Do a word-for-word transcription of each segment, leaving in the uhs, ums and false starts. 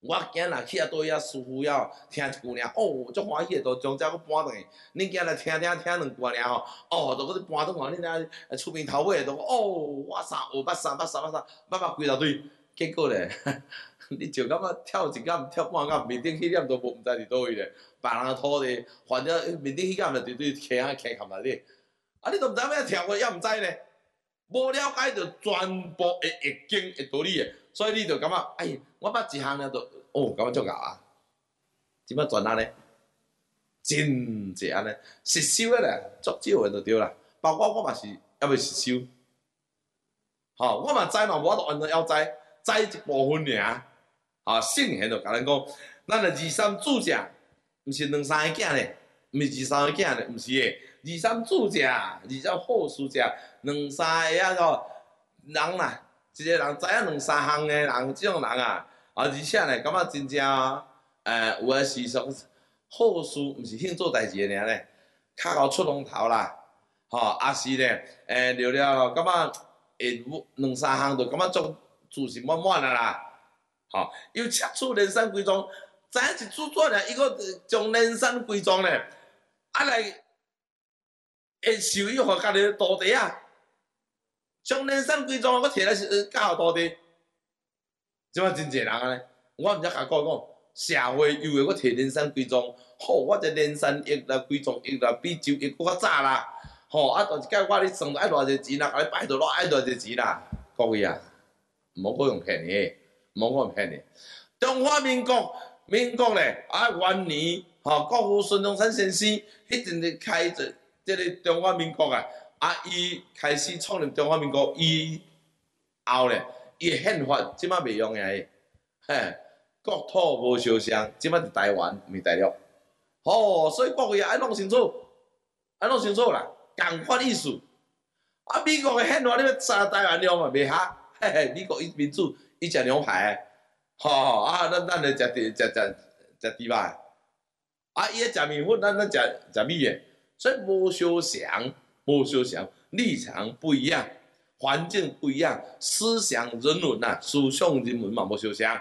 我今仔去啊倒遐师傅了，听一句尔，哦，足欢喜的，就将这个搬转去。恁今来听听听两句尔吼，哦，就搁搬转去，恁遐厝边头尾都哦，我三学捌三捌三捌三捌捌几大堆，结果咧，你就感觉跳一竿跳半竿，面顶迄点都无毋知伫倒位咧，别人的土地，反正面顶迄竿就伫对坑啊坑坎内底，啊，你都毋知要跳过，也毋知咧，无了解着全部的易经的道理的。所以你就感觉，哎，我捌一项了，就哦，感觉足牛啊！即摆全安尼，真济安尼，实修的咧，足少诶就对啦。包括我嘛是还未实修，吼、哦，我嘛知喏，我都按照要知，知一部分尔。吼、哦，圣贤就甲咱讲，咱的二三主者，毋是两三个囝咧，毋是二三个囝咧，毋是诶，二三主者，二三好事者，两三个啊个人啦。一个人知影两三项的人，即种人啊，啊，而且呢，感觉真正，诶，有诶时说好事，毋是兴做代志的尔咧，较贤出龙头啦，吼、哦，也是咧，诶，了了，感觉会两三项就感觉足自信满满啊啦，吼、哦，又切出连山规庄，知影一拄转咧，伊个将连山规庄咧，啊来，会受益互家己土地啊。将连山规庄，我摕来是教土地，即摆真济人安尼。我毋则甲讲讲，社会有诶，我摕连山规庄，好，我这连山亿啦、规庄亿啦，比周亿搁较早啦。吼、啊，大一届我咧算爱偌济钱啦，甲你摆到偌爱偌济钱啦。各位啊，毋好搁用骗的，毋好搁用骗的。中华民国，民国咧啊元年，吼、国父孙中山先生迄阵咧开着即个中华民国啊。啊！伊开始创立中华民国以后咧，伊诶宪法即摆袂用诶，嘿，国土无相像，即摆是台湾，毋是大陆。吼、哦，所以各位爱弄清楚，爱弄清楚啦，共款意思。啊，美国诶宪法你要杀台湾用嘛袂合，嘿嘿，美国伊民主伊食牛排，吼、哦、啊，咱咱咧食食食食食猪肉，啊，伊咧食面粉，咱咱食食米诶，所以无相像。无相像，立场不一样，环境不一样，思想人文呐、啊，思想人文嘛无相像。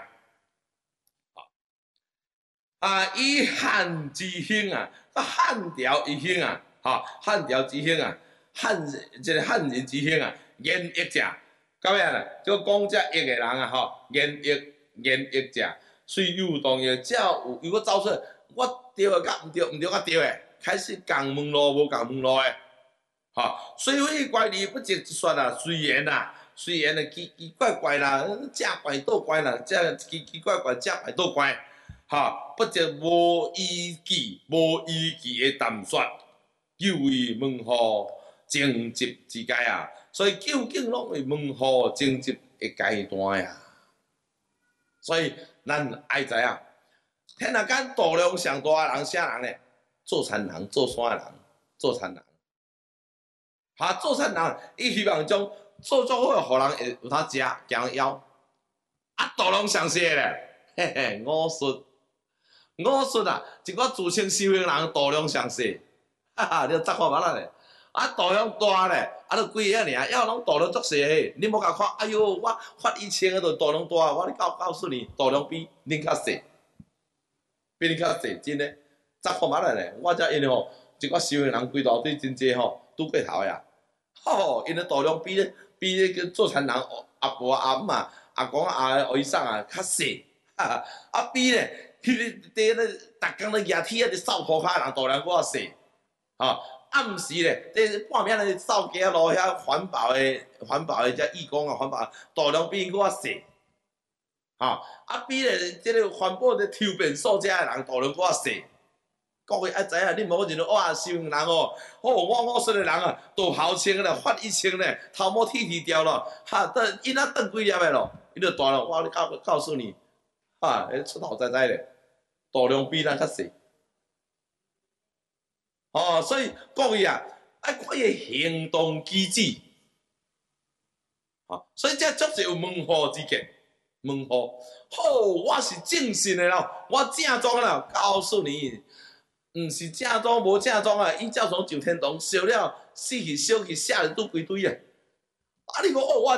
啊，以汉之兴啊，啊汉朝之兴啊，哈汉朝之兴啊，汉即个汉人之兴啊，言易者，到尾啦，就讲遮易个人啊，吼，言易言易者，虽有动也照有，如果走出来，我对个甲毋对，毋对甲对诶，开始共门路无共门路诶。吼，虽非怪力不值一说啊，虽然啊，虽然啊奇奇怪怪啦，正怪倒怪啦，这奇奇怪怪正怪倒怪，吼，不值无依据、无依据的谈说，究为问候争执之阶啊，所以究竟拢是问候争执的阶段呀。所以咱爱知影，天下间度量上大的人啥人呢？做田人、做山人、做田人。哈，做产人，伊希望将做足好，互人会有通食，行枵。啊，度量上细咧，嘿嘿，武术，武术啊，一个自称修行人，度量上细，哈哈，你十块万啦咧。啊，度量大咧，啊，都几个尔，还有拢度量足细嘿。你无甲看，哎哟，我发一千个就度量大，我你告告诉你，度量比恁较细，比恁较细，真诶，十块万啦咧。我遮因吼，一个修行人规大堆真济吼。拄过头呀，吼，因的度量比咧比咧个做田人阿婆阿姆啊、阿公阿阿姨甥啊较细，哈哈，啊比咧迄个伫咧逐工咧举铁啊咧扫涂骹人度量搁较细，吼，啊毋是咧，伫半暝咧扫街路遐环保诶环保诶遮义工啊环保度量比因搁较细，吼，啊比咧即个环保咧抽便所遮诶人度量搁较细。各位爱知影，你无认为哇，修行人哦，哦，我我说的人啊，都好清咧，发一清咧，头毛剃剃掉了，哈，等因仔等几粒的咯，伊就大了，我告告诉你，哈，出头栽栽咧，度量比咱较细，哦，所以各位啊，爱看伊行动举止，哦，所以这足是有门户之见，门户，好，我是正信的咯，我正宗啦，告诉你。毋是正宗无正宗啊！伊照从九天堂烧了，死去烧去，写了拄规堆啊！啊，你讲哦，我。